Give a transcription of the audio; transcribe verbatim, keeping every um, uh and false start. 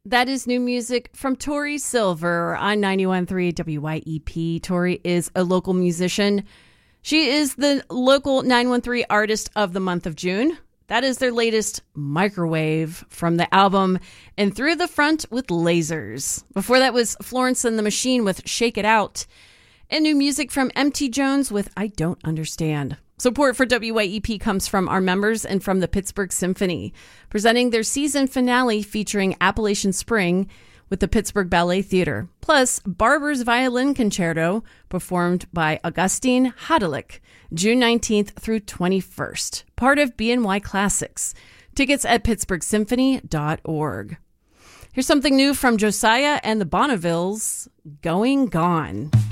That is new music from Tori Silver on ninety-one point three W Y E P. Tori is a local musician. She is the local nine one three Artist of the Month of June. That is their latest, Microwave, from the album And Through the Front with Lasers. Before that was Florence and the Machine with Shake It Out. And new music from M T Jones with I Don't Understand. Support for W Y E P comes from our members and from the Pittsburgh Symphony, presenting their season finale featuring Appalachian Spring with the Pittsburgh Ballet Theater, plus Barber's Violin Concerto, performed by Augustine Hadalik, June nineteenth through twenty-first, part of B N Y Classics. Tickets at pittsburgh symphony dot org. Here's something new from Josiah and the Bonnevilles, Going Gone.